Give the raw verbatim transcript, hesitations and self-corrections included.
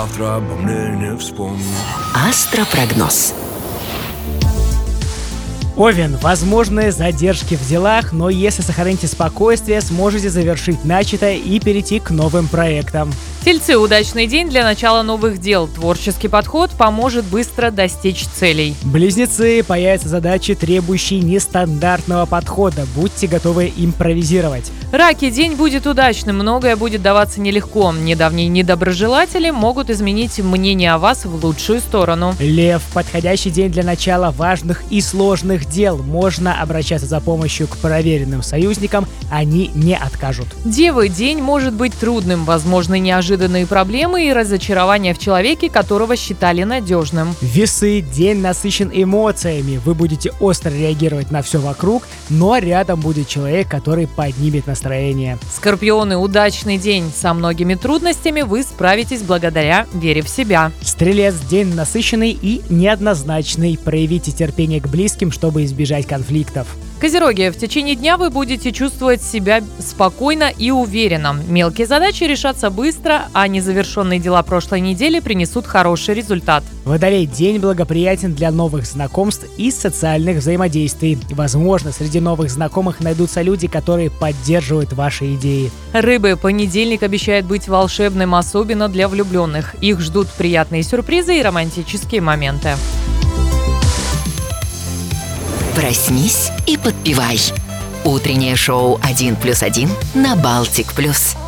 Завтра обо мне не вспомню. Астропрогноз. Овен, возможны задержки в делах, но если сохраните спокойствие, сможете завершить начатое и перейти к новым проектам. Тельцы, удачный день для начала новых дел. Творческий подход поможет быстро достичь целей. Близнецы, появятся задачи, требующие нестандартного подхода. Будьте готовы импровизировать. Раки, день будет удачным, многое будет даваться нелегко. Недавние недоброжелатели могут изменить мнение о вас в лучшую сторону. Лев, подходящий день для начала важных и сложных дел. Можно обращаться за помощью к проверенным союзникам, они не откажут. Девы, день может быть трудным, возможны неожиданные проблемы и разочарования в человеке, которого считали надежным. Весы, день насыщен эмоциями. Вы будете остро реагировать на все вокруг, но рядом будет человек, который поднимет настроение. Скорпионы, удачный день. Со многими трудностями вы справитесь благодаря вере в себя. Стрелец, день насыщенный и неоднозначный. Проявите терпение к близким, чтобы избежать конфликтов. Козероги, в течение дня вы будете чувствовать себя спокойно и уверенно. Мелкие задачи решатся быстро, а незавершенные дела прошлой недели принесут хороший результат. Водолей, день благоприятен для новых знакомств и социальных взаимодействий. Возможно, среди новых знакомых найдутся люди, которые поддерживают ваши идеи. Рыбы, понедельник обещает быть волшебным, особенно для влюбленных. Их ждут приятные сюрпризы и романтические моменты. Проснись и подпевай. Утреннее шоу «один плюс один» на Балтик Плюс.